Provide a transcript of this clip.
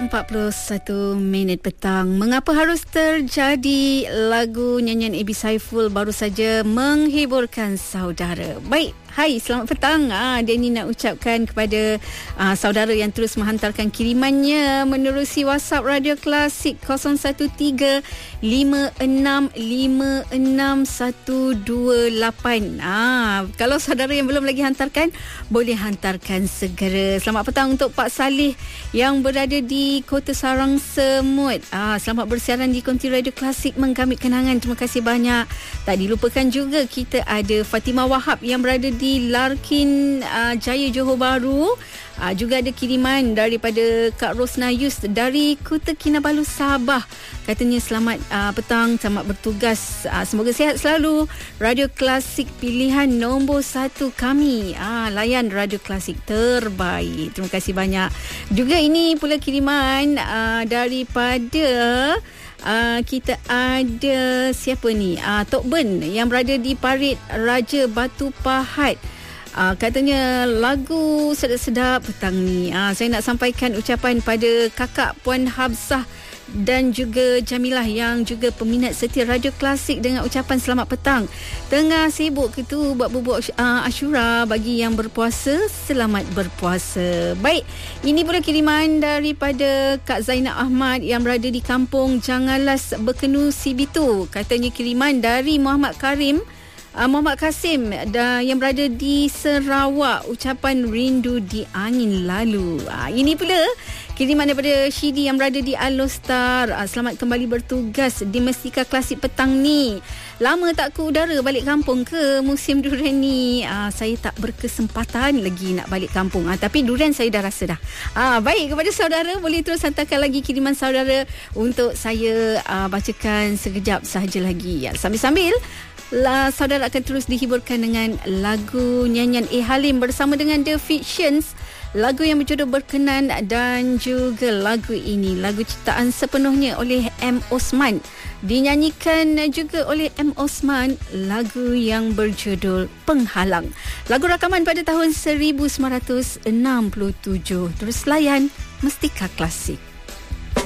3:41 petang. Mengapa harus terjadi? Lagu nyanyian AB Saiful baru saja menghiburkan saudara. Baik, hai, selamat petang. Denny nak ucapkan kepada saudara yang terus menghantarkan kirimannya menerusi WhatsApp Radio Klasik 0135656128. Kalau saudara yang belum lagi hantarkan, boleh hantarkan segera. Selamat petang untuk Pak Salih yang berada di Kota Sarang Semut. Selamat bersiaran di Konti Radio Klasik menggamit kenangan. Terima kasih banyak. Tak dilupakan juga kita ada Fatimah Wahab yang berada di Larkin Jaya Johor Bahru. Juga ada kiriman daripada Kak Rosna Yus dari Kuta Kinabalu Sabah. Katanya selamat petang, selamat bertugas. Semoga sihat selalu. Radio Klasik pilihan nombor 1 kami. Layan Radio Klasik terbaik. Terima kasih banyak. Juga ini pula kiriman daripada kita ada siapa ni? Tok Ben yang berada di Parit Raja Batu Pahat. Katanya lagu sedap-sedap petang ni. Saya nak sampaikan ucapan pada kakak Puan Habsah dan juga Jamilah yang juga peminat setia Radio Klasik dengan ucapan selamat petang. Tengah sibuk ke tu buat bubuk Ashura bagi yang berpuasa, selamat berpuasa. Baik, ini pula kiriman daripada Kak Zainab Ahmad yang berada di kampung Jangalas Bekenu Sibitu. Katanya kiriman dari Muhammad Kasim yang berada di Sarawak, ucapan rindu di angin lalu. Ini pula kiriman daripada Shidi yang berada di Alostar. Selamat kembali bertugas di Mestika Klasik petang ni. Lama tak ke udara balik kampung ke musim durian ni. Saya tak berkesempatan lagi nak balik kampung. Tapi durian saya dah rasa dah. Baik, kepada saudara boleh terus hantarkan lagi kiriman saudara untuk saya bacakan sekejap sahaja lagi. Sambil-sambil saudara akan terus dihiburkan dengan lagu nyanyian A. Halim bersama dengan The Fictions, lagu yang berjudul Berkenan, dan juga lagu ini lagu ciptaan sepenuhnya oleh M. Osman, dinyanyikan juga oleh M. Osman, lagu yang berjudul Penghalang, lagu rakaman pada tahun 1967. Terus layan Mestika Klasik.